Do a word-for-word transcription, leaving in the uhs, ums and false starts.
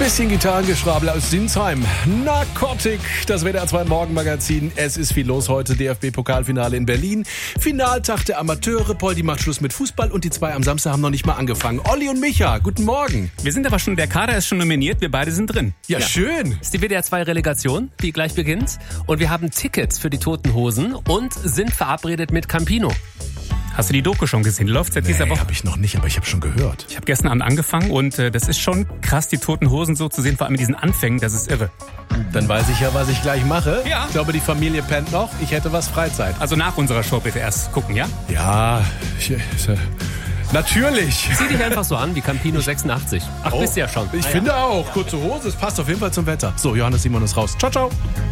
Bisschen Gitarrengeschrabel aus Sinsheim. Narcotic, das W D R zwei Morgenmagazin. Es ist viel los heute. D F B-Pokalfinale in Berlin. Finaltag der Amateure. Poldi macht Schluss mit Fußball und die zwei am Samstag haben noch nicht mal angefangen. Olli und Micha, guten Morgen. Wir sind aber schon, der Kader ist schon nominiert. Wir beide sind drin. Ja, ja. Schön. Das ist die W D R zwei Relegation, die gleich beginnt. Und wir haben Tickets für die Toten Hosen und sind verabredet mit Campino. Hast du die Doku schon gesehen? Die läuft seit nee, dieser Woche. habe ich noch nicht, aber ich habe schon gehört. Ich habe gestern Abend angefangen und äh, das ist schon krass, die Toten Hosen so zu sehen, vor allem mit diesen Anfängen, das ist irre. Dann weiß ich ja, was ich gleich mache. Ja. Ich glaube, die Familie pennt noch. Ich hätte was Freizeit. Also nach unserer Show bitte erst gucken, ja? Ja, ich, ich, natürlich. Zieh dich einfach so an wie Campino sechsundachtzig. Ach, oh, bist du ja schon. Ich ah, finde ja. auch. Kurze Hose, es passt auf jeden Fall zum Wetter. So, Johannes Simon ist raus. Ciao, ciao.